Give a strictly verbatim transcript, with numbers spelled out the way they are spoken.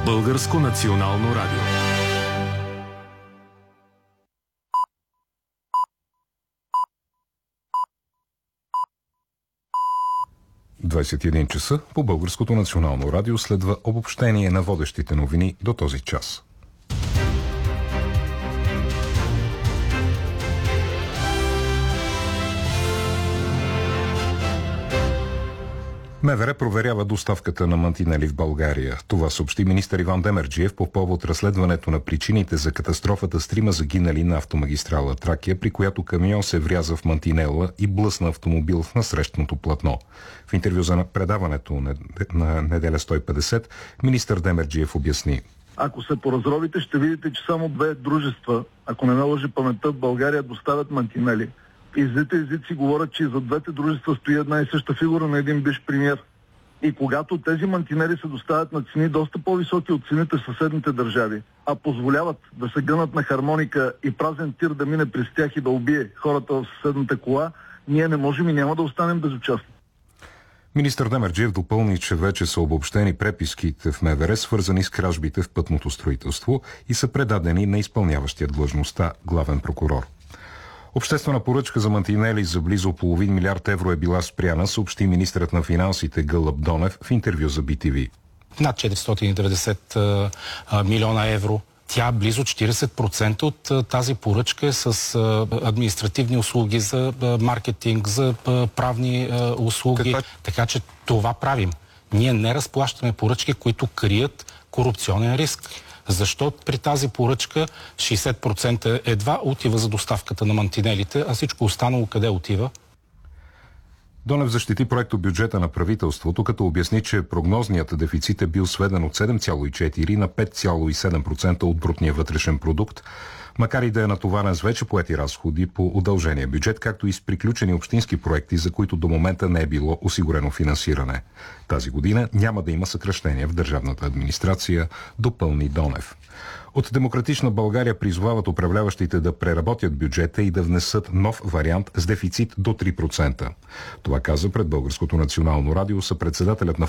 Българско национално радио. двадесет и един часа по Българското национално радио следва обобщение на водещите новини до този час. МВР проверява доставката на мантинели в България. Това съобщи министър Иван Демерджиев по повод разследването на причините за катастрофата с трима загинали на автомагистрала Тракия, при която камион се вряза в мантинела и блъсна автомобил в насрещното платно. В интервю за предаването на Неделя сто и петдесет министър Демерджиев обясни. Ако се поразровите, ще видите, че само две дружества, ако не ме лъжи паметта, в България доставят мантинели. И злите езици говорят, че за двете дружества стои една и съща фигура на един бивш премиер. И когато тези мантинели се доставят на цени доста по-високи от цените в съседните държави, а позволяват да се гънат на хармоника и празен тир да мине през тях и да убие хората в съседната кола, ние не можем и няма да останем безучастни. Министър Демерджиев допълни, че вече са обобщени преписките в МВР, свързани с кражбите в пътното строителство и са предадени на изпълняващия длъжността главен прокурор. Обществена поръчка за мантинели за близо половин милиард евро е била спряна, съобщи министърът на финансите Гълъб Донев в интервю за Би Ти Ви. Над четиристотин и деветдесет милиона евро. Тя близо четиридесет процента от тази поръчка е с административни услуги за маркетинг, за правни услуги. Така, така че това правим. Ние не разплащаме поръчки, които крият корупционен риск. Защо при тази поръчка шейсет процента едва отива за доставката на мантинелите, а всичко останало къде отива? Донев защити проекто бюджета на правителството, като обясни, че прогнозният дефицит е бил сведен от седем цяло и четири на пет цяло и седем процента от брутния вътрешен продукт, макар и да е натоварен с вече поети разходи по удължения бюджет, както и с приключени общински проекти, за които до момента не е било осигурено финансиране. Тази година няма да има съкращения в държавната администрация, допълни Донев. От Демократична България призовават управляващите да преработят бюджета и да внесат нов вариант с дефицит до три процента. Това каза пред Българското национално радио съпредседателят на